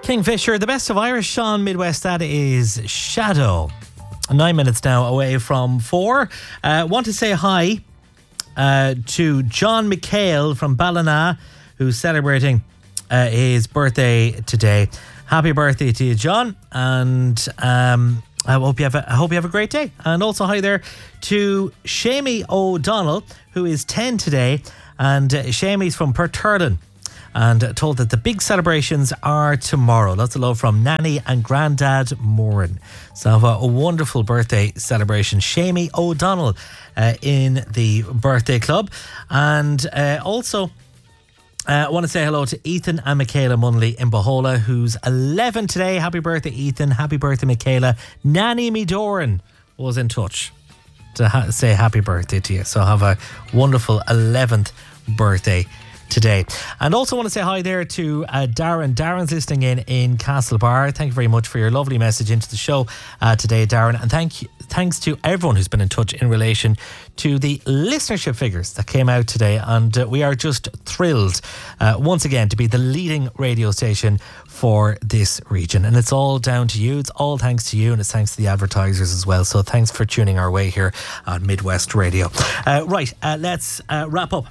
Kingfisher, the best of Irish on Midwest, that is Shadow. 9 minutes now away from 4. Want to say hi to John McHale from Ballina, who's celebrating his birthday today. Happy birthday to you, John, and I hope you have a great day. And also hi there to Shamie O'Donnell, who is 10 today, and Shamie's from Perturlin, and told that the big celebrations are tomorrow. Lots of love from Nanny and Grandad Moran. So have a wonderful birthday celebration. Shamie O'Donnell in the birthday club. And also I want to say hello to Ethan and Michaela Munley in Bohola, who's 11 today. Happy birthday, Ethan. Happy birthday, Michaela. Nanny Medoran was in touch to say happy birthday to you. So have a wonderful 11th birthday today. And also want to say hi there to Darren. Darren's listening in Castlebar. Thank you very much for your lovely message into the show today, Darren. And thanks to everyone who's been in touch in relation to the listenership figures that came out today. And we are just thrilled once again to be the leading radio station for this region. And it's all down to you. It's all thanks to you, and it's thanks to the advertisers as well. So thanks for tuning our way here on Midwest Radio. Let's wrap up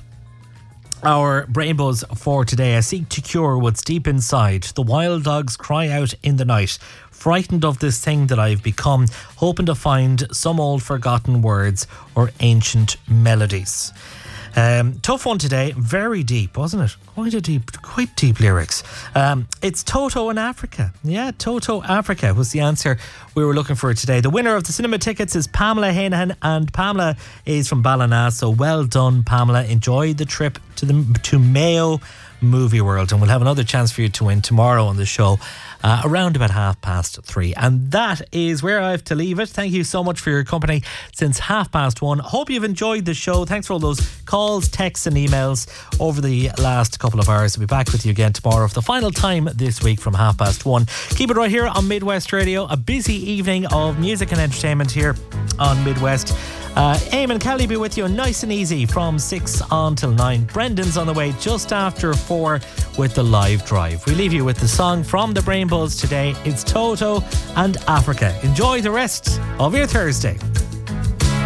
our brain buzz for today. I seek to cure what's deep inside. The wild dogs cry out in the night, frightened of this thing that I've become, hoping to find some old forgotten words or ancient melodies. Tough one today, very deep, wasn't it? Quite deep lyrics. It's Toto in Africa. Yeah, Toto Africa was the answer we were looking for today. The winner of the cinema tickets is Pamela Hanahan, and Pamela is from Ballina. So well done, Pamela. Enjoy the trip to Mayo Movie World, and we'll have another chance for you to win tomorrow on the show around about 3:30. And that is where I have to leave it. Thank you so much for your company since 1:30. Hope you've enjoyed the show. Thanks for all those calls, texts and emails over the last couple of hours. I'll be back with you again tomorrow for the final time this week from 1:30. Keep it right here on Midwest Radio. A busy evening of music and entertainment here on Midwest. Eamon Kelly be with you nice and easy from 6 on till 9. Brendan's on the way just after 4 with the live drive. We leave you with the song from the Brain Buzz today. It's Toto and Africa. Enjoy the rest of your Thursday.